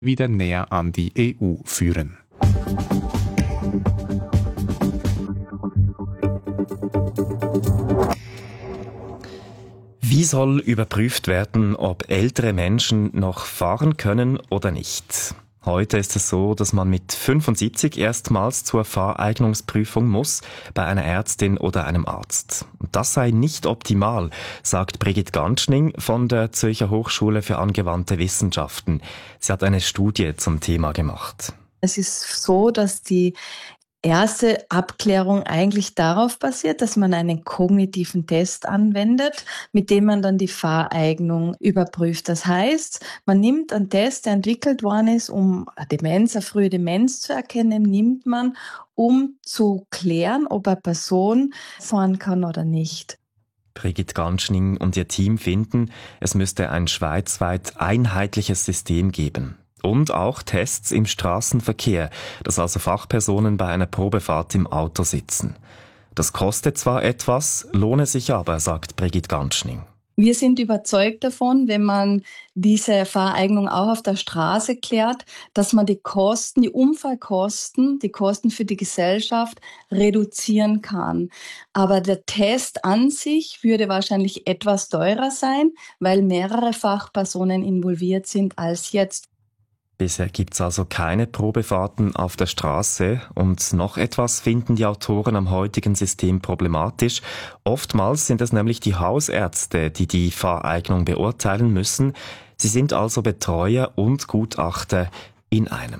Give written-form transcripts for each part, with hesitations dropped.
wieder näher an die EU führen. Wie soll überprüft werden, ob ältere Menschen noch fahren können oder nicht? Heute ist es so, dass man mit 75 erstmals zur Fahreignungsprüfung muss, bei einer Ärztin oder einem Arzt. Und das sei nicht optimal, sagt Brigitte Ganschning von der Zürcher Hochschule für angewandte Wissenschaften. Sie hat eine Studie zum Thema gemacht. Es ist so, dass die erste Abklärung eigentlich darauf basiert, dass man einen kognitiven Test anwendet, mit dem man dann die Fahreignung überprüft. Das heißt, man nimmt einen Test, der entwickelt worden ist, um eine frühe Demenz zu erkennen, nimmt man, um zu klären, ob eine Person fahren kann oder nicht. Brigitte Ganschning und ihr Team finden, es müsste ein schweizweit einheitliches System geben. Und auch Tests im Straßenverkehr, dass also Fachpersonen bei einer Probefahrt im Auto sitzen. Das kostet zwar etwas, lohne sich aber, sagt Brigitte Ganschning. Wir sind überzeugt davon, wenn man diese Fahreignung auch auf der Straße klärt, dass man die Kosten, die Unfallkosten, die Kosten für die Gesellschaft reduzieren kann. Aber der Test an sich würde wahrscheinlich etwas teurer sein, weil mehrere Fachpersonen involviert sind als jetzt. Bisher gibt's also keine Probefahrten auf der Straße und noch etwas finden die Autoren am heutigen System problematisch. Oftmals sind es nämlich die Hausärzte, die die Fahreignung beurteilen müssen. Sie sind also Betreuer und Gutachter in einem.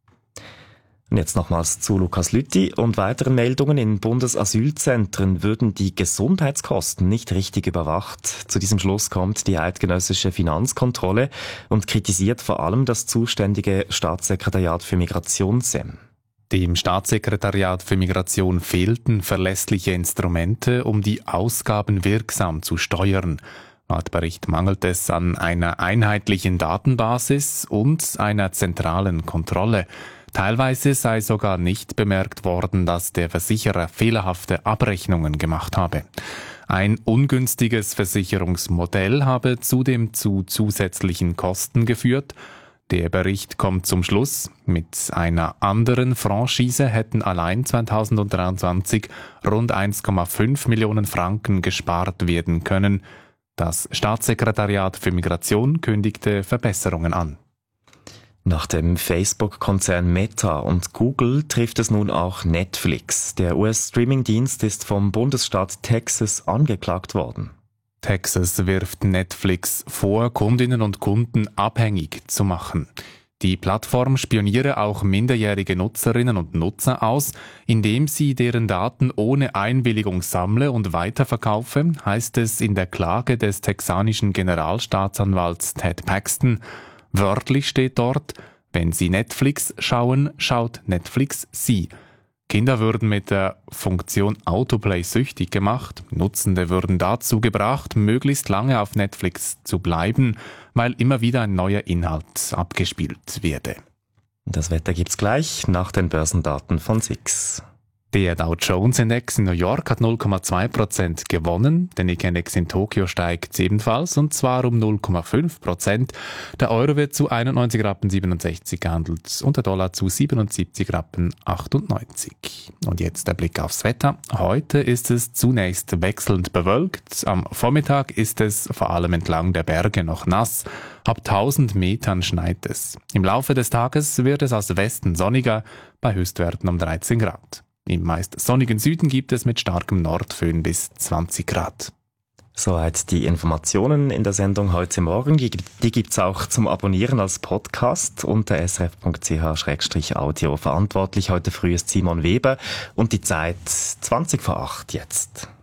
Und jetzt nochmals zu Lukas Lüthi und weiteren Meldungen. In Bundesasylzentren würden die Gesundheitskosten nicht richtig überwacht. Zu diesem Schluss kommt die eidgenössische Finanzkontrolle und kritisiert vor allem das zuständige Staatssekretariat für Migration SEM. Dem Staatssekretariat für Migration fehlten verlässliche Instrumente, um die Ausgaben wirksam zu steuern. Laut Bericht mangelt es an einer einheitlichen Datenbasis und einer zentralen Kontrolle. Teilweise sei sogar nicht bemerkt worden, dass der Versicherer fehlerhafte Abrechnungen gemacht habe. Ein ungünstiges Versicherungsmodell habe zudem zu zusätzlichen Kosten geführt. Der Bericht kommt zum Schluss, mit einer anderen Franchise hätten allein 2023 rund 1,5 Millionen Franken gespart werden können. Das Staatssekretariat für Migration kündigte Verbesserungen an. Nach dem Facebook-Konzern Meta und Google trifft es nun auch Netflix. Der US-Streaming-Dienst ist vom Bundesstaat Texas angeklagt worden. Texas wirft Netflix vor, Kundinnen und Kunden abhängig zu machen. Die Plattform spioniere auch minderjährige Nutzerinnen und Nutzer aus, indem sie deren Daten ohne Einwilligung sammle und weiterverkaufe, heißt es in der Klage des texanischen Generalstaatsanwalts Ted Paxton. Wörtlich steht dort, wenn Sie Netflix schauen, schaut Netflix Sie. Kinder würden mit der Funktion Autoplay süchtig gemacht. Nutzende würden dazu gebracht, möglichst lange auf Netflix zu bleiben, weil immer wieder ein neuer Inhalt abgespielt werde. Das Wetter gibt's gleich nach den Börsendaten von SIX. Der Dow Jones Index in New York hat 0,2% gewonnen, der Nikkei Index in Tokio steigt ebenfalls und zwar um 0,5%. Der Euro wird zu 91,67 Rappen gehandelt und der Dollar zu 77,98 Rappen. Und jetzt der Blick aufs Wetter. Heute ist es zunächst wechselnd bewölkt. Am Vormittag ist es vor allem entlang der Berge noch nass. Ab 1000 Metern schneit es. Im Laufe des Tages wird es aus Westen sonniger, bei Höchstwerten um 13 Grad. Im meist sonnigen Süden gibt es mit starkem Nordföhn bis 20 Grad. Soweit die Informationen in der Sendung heute Morgen. Die gibt's auch zum Abonnieren als Podcast unter srf.ch/audio. Verantwortlich heute früh ist Simon Weber und die Zeit 20 vor 8 jetzt.